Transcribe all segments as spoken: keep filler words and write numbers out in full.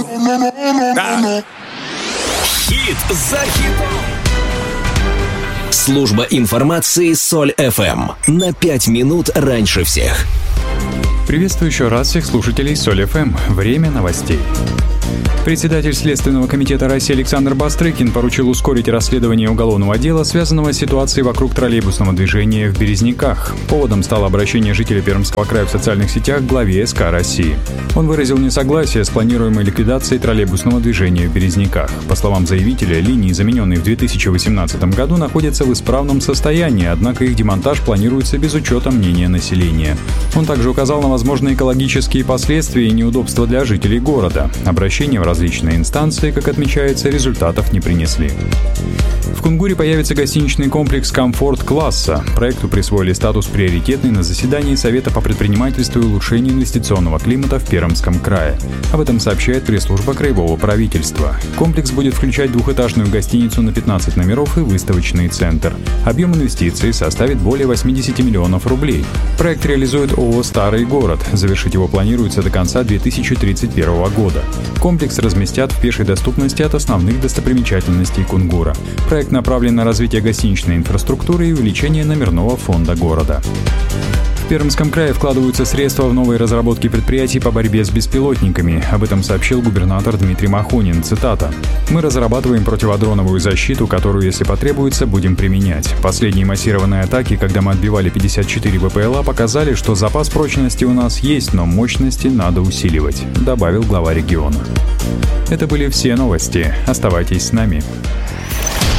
Да. Хит за хитом. Служба информации Соль эф эм на пять минут раньше всех. Приветствую еще раз всех слушателей Соль эф эм. Время новостей. Председатель Следственного комитета России Александр Бастрыкин поручил ускорить расследование уголовного дела, связанного с ситуацией вокруг троллейбусного движения в Березниках. Поводом стало обращение жителей Пермского края в социальных сетях к главе эс ка России. Он выразил несогласие с планируемой ликвидацией троллейбусного движения в Березниках. По словам заявителя, линии, замененные в две тысячи восемнадцатом году, находятся в исправном состоянии, однако их демонтаж планируется без учета мнения населения. Он также указал на возможные экологические последствия и неудобства для жителей города. Обращение в различные инстанции, как отмечается, результатов не принесли. В Кунгуре появится гостиничный комплекс комфорт-класса. Проекту присвоили статус приоритетный на заседании Совета по предпринимательству и улучшению инвестиционного климата в Пермском крае. Об этом сообщает пресс-служба краевого правительства. Комплекс будет включать двухэтажную гостиницу на пятнадцать номеров и выставочный центр. Объем инвестиций составит более восемьдесят миллионов рублей. Проект реализует ООО «Старый город». Завершить его планируется до конца две тысячи тридцать первого года. Комплекс разместят в пешей доступности от основных достопримечательностей Кунгура. Проект направлен на развитие гостиничной инфраструктуры и увеличение номерного фонда города. В Пермском крае вкладываются средства в новые разработки предприятий по борьбе с беспилотниками. Об этом сообщил губернатор Дмитрий Махонин. Цитата. «Мы разрабатываем противодроновую защиту, которую, если потребуется, будем применять. Последние массированные атаки, когда мы отбивали пятьдесят четыре вэ пэ эл а, показали, что запас прочности у нас есть, но мощности надо усиливать», — добавил глава региона. Это были все новости. Оставайтесь с нами.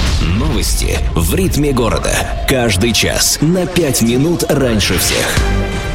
Новости в ритме города. Каждый час на пять минут раньше всех.